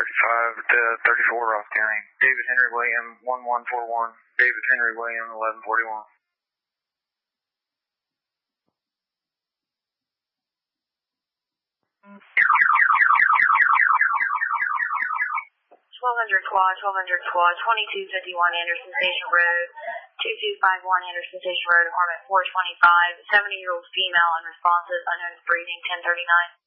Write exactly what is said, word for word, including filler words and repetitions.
thirty-five to thirty-four off county. David Henry William, one one four one. David Henry William, eleven forty-one. twelve hundred squad, twelve hundred squad, twenty-two fifty-one Anderson Station Road, two two five one Anderson Station Road, apartment four twenty-five, seventy-year-old female unresponsive, unknown breathing, ten thirty-nine.